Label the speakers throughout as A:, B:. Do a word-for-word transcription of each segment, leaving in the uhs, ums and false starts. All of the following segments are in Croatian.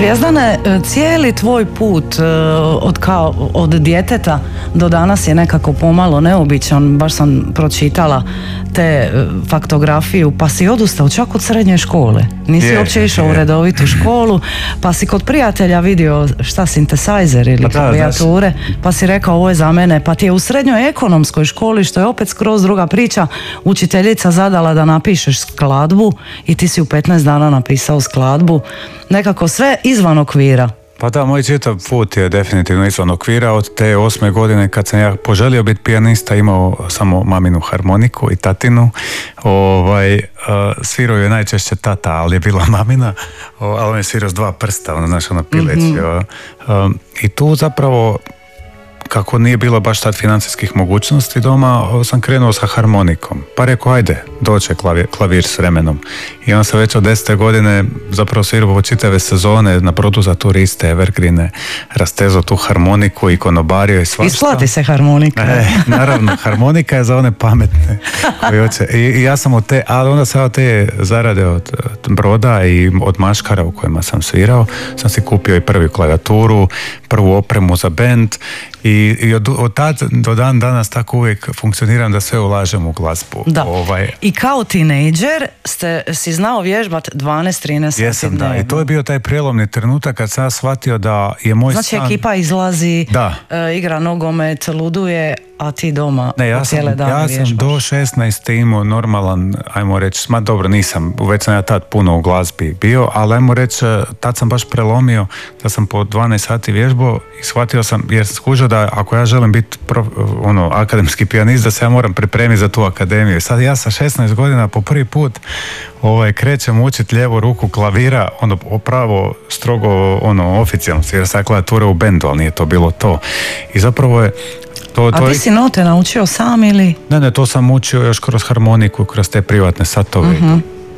A: Zvijezdane, cijeli tvoj put od, kao, od djeteta do danas je nekako pomalo neobičan. Baš sam pročitala te faktografiju, pa si odustao čak od srednje škole. Nisi je, uopće išao je. u redovitu školu, pa si kod prijatelja vidio šta synthesizer ili klavijature, pa si rekao ovo je za mene, pa ti je u srednjoj ekonomskoj školi, što je opet skroz druga priča, učiteljica zadala da napišeš skladbu i ti si u petnaest dana napisao skladbu. Nekako sve izvan okvira.
B: Pa da, moj čitav put je definitivno izvan okvira. Od te osme godine kad sam ja poželio biti pijanista, imao samo maminu harmoniku i tatinu. Ovaj, uh, svirao je najčešće tata, ali je bila mamina, uh, ali on je svirao s dva prsta, ono, znaš, ono pileć. Mm-hmm. Uh, um, I tu zapravo, kako nije bilo baš tad financijskih mogućnosti doma, sam krenuo sa harmonikom. Pa rekao, ajde, doće klavir, klavir s vremenom. I on se već od desete godine zapravo svirao po čitave sezone na brodu za turiste, evergrine, rastezo tu harmoniku i konobario i svašta.
A: Isplati se harmonika.
B: E, naravno, harmonika je za one pametne koji hoće. I, I ja sam od te, ali onda sam od te zarade od, od broda i od maškara u kojima sam svirao, sam si kupio i prvu klavijaturu, prvu opremu za bend. I, i od, od tad do dan danas tako uvijek funkcioniram da sve ulažem u glazbu.
A: Da. Ovaj... I kao tinejdžer ste si znao vježbat dvanaest trinaest sati
B: Jesam,
A: dnevno.
B: da. I to je bio taj prijelomni trenutak kad sam shvatio da je moj
A: znači,
B: san...
A: Znači ekipa izlazi,
B: da.
A: e, igra nogomet, luduje, a ti doma
B: ne, ja
A: cijele dane
B: ja
A: vježbaš.
B: sam do šesnaeste imao normalan, ajmo reći, ma dobro nisam, već sam ja tad puno u glazbi bio, ali ajmo reći, tad sam baš prelomio da sam po dvanaest sati vježbao i shvatio sam, jer sam skužio da ako ja želim biti pro, ono, akademski pijanist, da se ja moram pripremiti za tu akademiju. Sad ja sa šesnaest godina po prvi put ovaj, krećem učiti lijevu ruku klavira, ono pravo strogo ono, oficijalno, jer sam klavijatura u bendu, ali nije to bilo to. I zapravo je To, to
A: A ti
B: je...
A: si note naučio sam ili?
B: Ne, ne, to sam učio još kroz harmoniku, kroz te privatne satove. Uh-huh.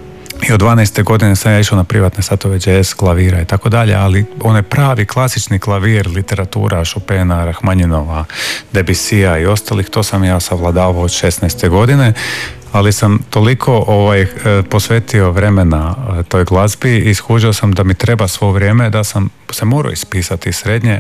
B: I od dvanaeste godine sam ja išao na privatne satove, jazz, klavira i tako dalje, ali onaj pravi klasični klavir, literatura, Chopina, Rahmaninova, Debussija i ostalih, to sam ja savladavao od šesnaeste godine, ali sam toliko ovaj, posvetio vremena toj glazbi i skužio sam da mi treba svo vrijeme, da sam se morao ispisati srednje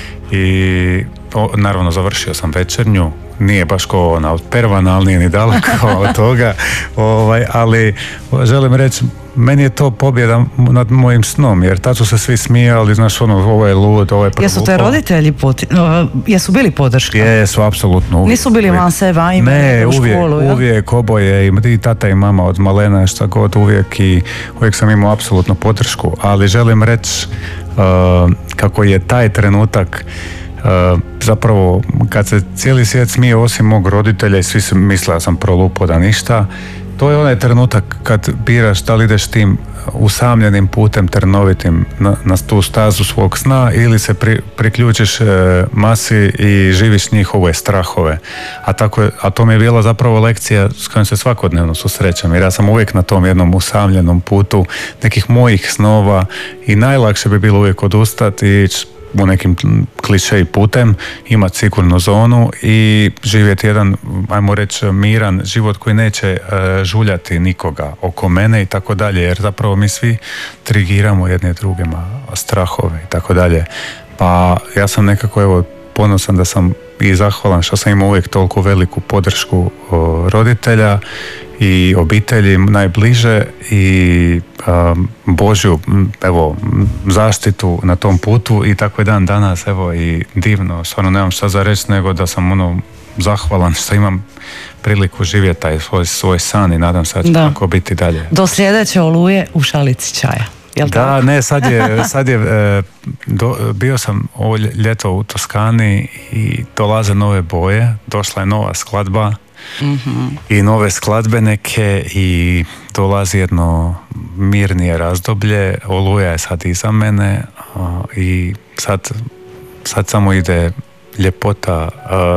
B: i o, naravno završio sam večernju, nije baš ko ona od Pervana, ali nije ni daleko od toga, ovaj, ali želim reći, meni je to pobjeda nad mojim snom, jer tad su se svi smijali, znaš, ono, ovo je lud, ovo je prvo.
A: Jesu te roditelji poti... uh, jesu bili podrška?
B: Jesu, apsolutno. Uvijek,
A: nisu bili
B: uvijek.
A: van sebe, a ime
B: ne,
A: u
B: uvijek,
A: školu, ja?
B: uvijek, oboje, i tata i mama od malena, šta god, uvijek i uvijek sam imao apsolutnu podršku, ali želim reći uh, kako je taj trenutak Uh, zapravo kad se cijeli svijet smije osim mog roditelja i svi su mislili da sam prolupao da ništa, to je onaj trenutak kad biraš da li ideš tim usamljenim putem trnovitim na, na tu stazu svog sna ili se pri, priključiš e, masi i živiš njihove strahove. A, tako je, a to mi je bila zapravo lekcija s kojom se svakodnevno susrećem, jer ja sam uvijek na tom jednom usamljenom putu nekih mojih snova i najlakše bi bilo uvijek odustati i ići u nekim klišej putem, imati sigurnu zonu i živjeti jedan, ajmo reći, miran život koji neće uh, žuljati nikoga oko mene i tako dalje, jer zapravo mi svi trigiramo jedne drugima strahove i tako dalje. Pa ja sam nekako evo ponosan da sam i zahvalan što sam imao uvijek toliko veliku podršku o, roditelja i obitelji najbliže i um, Božju evo, zaštitu na tom putu i tako je dan danas evo i divno, stvarno nemam šta za reći nego da sam ono zahvalan što imam priliku živjeti taj svoj, svoj san i nadam se da će da. tako biti dalje.
A: Do sljedeće oluje u šalici čaja. Jel
B: da,
A: tako?
B: ne, sad je, sad je e, do, bio sam ovo ljeto u Toskani i dolaze nove boje, došla je nova skladba mm-hmm. i nove skladbe neke i dolazi jedno mirnije razdoblje, oluja je sad iza mene a, i sad, sad samo ide ljepota a,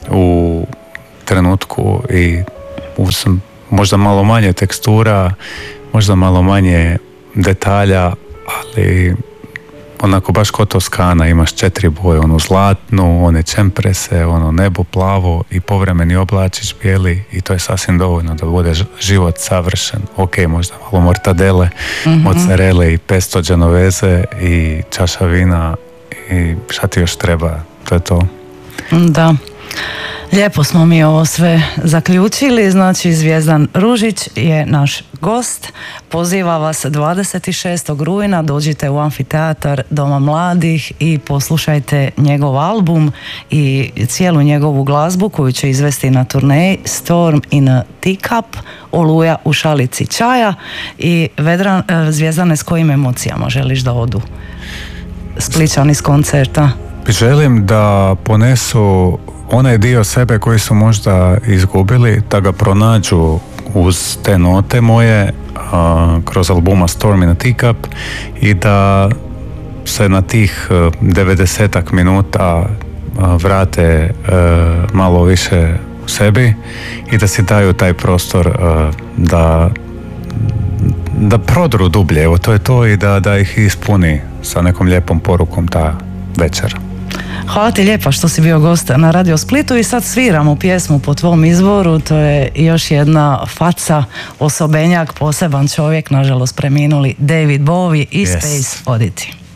B: u trenutku i uz možda malo manje tekstura, možda malo manje detalja, ali onako baš ko Toskana, imaš četiri boje, onu zlatnu, one čemprese, ono nebo plavo i povremeni oblačić bijeli i to je sasvim dovoljno da bude život savršen. Ok, možda malo mortadele, mm-hmm. mozzarele i pesto genovese i čaša vina i šta ti još treba, to je to.
A: Da. Lijepo smo mi ovo sve zaključili, znači Zvijezdan Ružić je naš gost, poziva vas dvadeset šestog rujna, dođite u Amfiteatar Doma mladih i poslušajte njegov album i cijelu njegovu glazbu koju će izvesti na turneji Storm in a Teacup, Oluja u šalici čaja. I Vedran, Zvijezdane, s kojim emocijama želiš da odu Splićani s koncerta?
B: Želim da ponesu onaj dio sebe koji su možda izgubili, da ga pronađu uz te note moje a, kroz albuma Storm in a Teacup i da se na tih devedesetak minuta a, vrate a, malo više u sebi i da si daju taj prostor a, da da prodru dublje, evo to je to, i da, da ih ispuni sa nekom lijepom porukom ta večer.
A: Hvala ti lijepa što si bio gost na Radio Splitu i sad sviramo pjesmu po tvom izboru, to je još jedna faca, osobenjak, poseban čovjek, nažalost preminuli David Bowie i yes. Space Oddity.